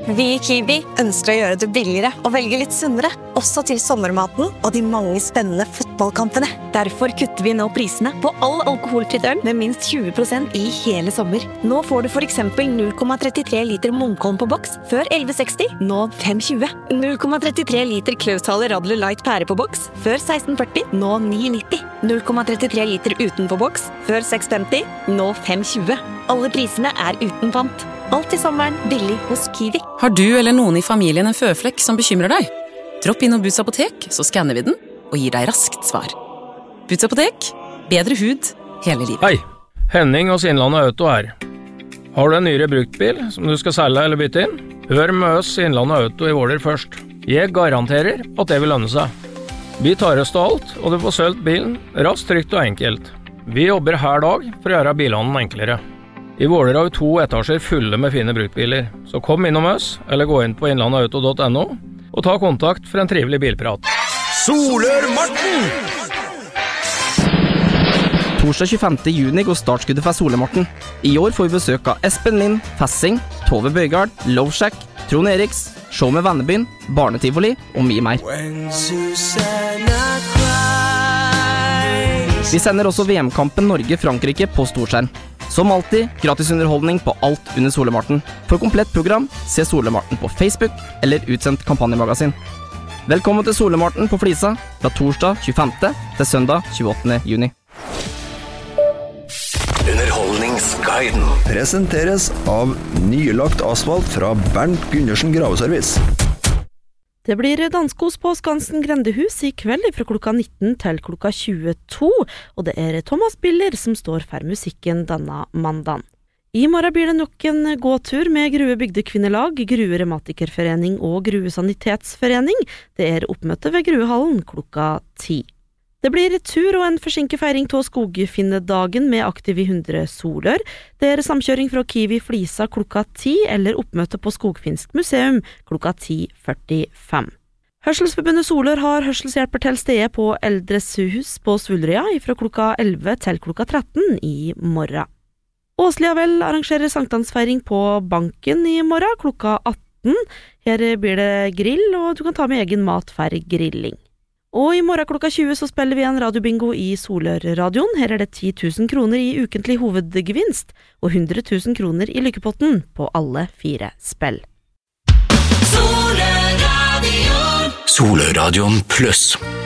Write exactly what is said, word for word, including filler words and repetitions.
Vi i Kiwi ønsker å gjøre det billigere og velge litt sunnere, også til sommermaten og de mange spennende fotballkampene. Derfor kutter vi nå prisene på all alkoholfritt øl med minst tjue prosent i hele sommer. Nå får du for eksempel null komma trettitre liter Munkholm på boks, før elleve seksti, nå fem tjue. null komma trettitre liter Klaushaler Radler Light pære på boks, før seksten førti, nå ni nitti. null komma trettitre liter uten på boks, før seks femti, nå fem tjue. Alle prisene er uten pant. Alt i sommeren billig hos Kiwi. Har du eller noen i familien en føflekk som bekymrer deg? Dropp inn og Boots apotek, så skanner vi den og gir deg raskt svar. Boots apotek, bedre hud hele livet. Hei, Henning hos Innlandet Auto her. Har du en nyere bruktbil som du skal selge eller bytte inn? Hør med oss Innlandet Auto i Våler først. Jeg garanterer at det vil lønne seg. Vi tar oss til alt, og du får solgt bilen raskt, trygt og enkelt. Vi jobber her dag for å gjøre bilene enklere. I Våler har vi to etasjer fulle med fine bruktbiler, så kom innom oss, eller gå inn på innlandauto punktum no, og ta kontakt for en trivelig bilprat. Solør-Marten! Torsdag tjuefemte juni går startskuddet for Solør-Marten. I år får vi besøk av Espen Lind, Fessing, Tove Bøygard, Loveshack, Trond Eriks, Show med Vennebyen, Barnetivoli og mye mer. Vi sender også V M-kampen Norge-Frankrike på storskjerm. Som alltid, gratis underholdning på alt under Solør-Marten. For komplett program, se Solør-Marten på Facebook eller utsendt kampanjemagasin. Velkommen til Solør-Marten på Flisa fra torsdag tjuefemte til søndag tjueåttende juni. Underholdningsguiden presenteres av nylagt asfalt fra Bernt Gundersen Graveservice. Det blir danskos på Skansen Grendehus i kveld fra klokka nitten til klokka tjueto, og det er Thomas Biller som står for musikken denne mandagen. I morgen blir det nok en gåtur med Grue Bygdekvinnelag, Grue Reumatikerforening og Grue Sanitetsforening. Det er oppmøte ved Gruehallen klokka ti. Det blir tur og en forsinket feiring til Skogfinnedagen med Aktiv i hundre Solør. Det er samkjøring fra Kiwi Flisa klokka ti, eller oppmøte på Skogfinsk museum klokka ti førtifem. Hørselsforbundet Solør har hørselshjelper til stede på Eldres hus på Svulrøya fra klokka elleve til klokka tretten i morgen. Åsliavel arrangerer sankthansfeiring på Banken i morgen klokka atten. Her blir det grill, og du kan ta med egen mat for grilling. Og i morgen klokka tjue så spiller vi en radiobingo i Solør-radioen. Her er det ti tusen kroner i ukentlig hovedgevinst og hundre tusen kroner i lykkepotten på alle fire spill. Solør-radioen Solør-radioen pluss.